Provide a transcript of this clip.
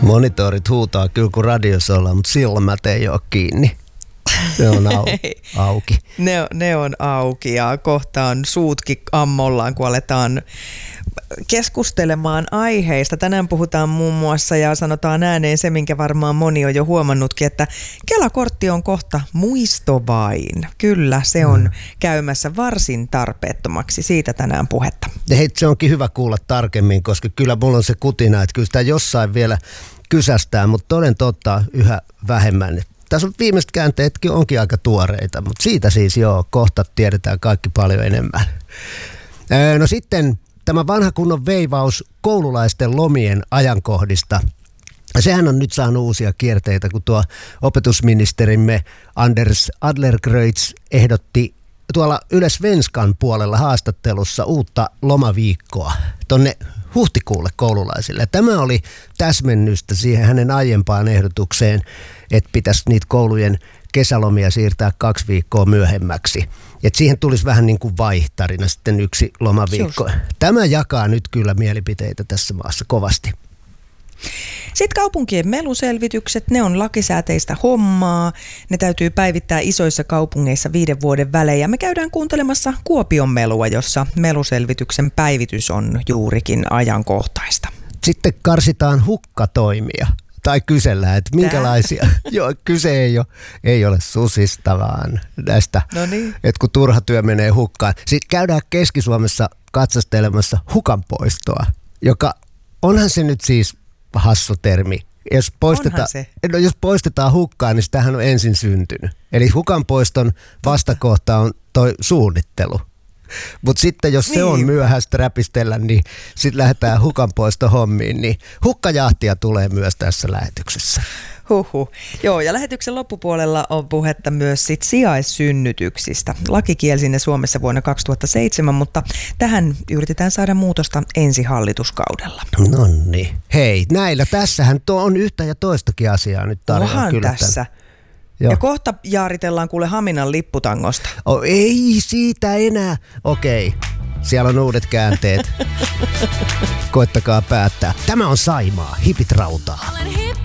Monitorit huutaa kyllä kun radiossa ollaan, mutta silmät ei ole kiinni. Ne on auki. Ne on auki ja kohta on suutkin ammollaan, kun aletaan keskustelemaan aiheista. Tänään puhutaan muun muassa ja sanotaan ääneen se, minkä varmaan moni on jo huomannutkin, että Kela-kortti on kohta muisto vain. Kyllä, se on käymässä varsin tarpeettomaksi. Siitä tänään puhetta. Ja hei, se onkin hyvä kuulla tarkemmin, koska kyllä mulla on se kutina, että kyllä sitä jossain vielä kysästää, mutta toden totta yhä vähemmän. Tässä on viimeiset käänteetkin onkin aika tuoreita, mutta siitä siis kohta tiedetään kaikki paljon enemmän. No sitten tämä vanha kunnon veivaus koululaisten lomien ajankohdista. Sehän on nyt saanut uusia kierteitä, kun tuo opetusministerimme Anders Adlercreutz ehdotti tuolla Yle Svenskan puolella haastattelussa uutta lomaviikkoa tonne huhtikuulle koululaisille. Tämä oli täsmennystä siihen hänen aiempaan ehdotukseen, että pitäisi niitä koulujen kesälomia siirtää 2 viikkoa myöhemmäksi. Että siihen tulisi vähän niin kuin vaihtarina sitten 1 lomaviikko. Tämä jakaa nyt kyllä mielipiteitä tässä maassa kovasti. Sitten kaupunkien meluselvitykset, ne on lakisääteistä hommaa. Ne täytyy päivittää isoissa kaupungeissa 5 vuoden välein. Ja me käydään kuuntelemassa Kuopion melua, jossa meluselvityksen päivitys on juurikin ajankohtaista. Sitten karsitaan hukkatoimia. Tai kysellään, että minkälaisia. Joo, kyse ei ole susista, vaan näistä, että kun turha työ menee hukkaan. Sitten käydään Keski-Suomessa katsastelemassa hukanpoistoa, joka onhan se nyt siis hassu termi. Jos poistetaan hukkaan, niin sitähän on ensin syntynyt. Eli hukanpoiston vastakohta on toi suunnittelu. Mutta sitten jos se on myöhäistä räpistellä, niin sitten lähdetään hukanpoistohommiin, niin hukkajahtia tulee myös tässä lähetyksessä. Joo, ja lähetyksen loppupuolella on puhetta myös sijaissynnytyksistä. Laki kielsi ne Suomessa vuonna 2007, mutta tähän yritetään saada muutosta ensi hallituskaudella. Nonni. Hei, näillä tässähän on yhtä ja toistakin asiaa nyt tarjolla. Kyllä tässä. Joo. Ja kohta jaaritellaan kuule Haminan lipputangosta. Ei siitä enää. Okei, siellä on uudet käänteet. Koittakaa päättää. Tämä on Saimaa, hipit rautaa.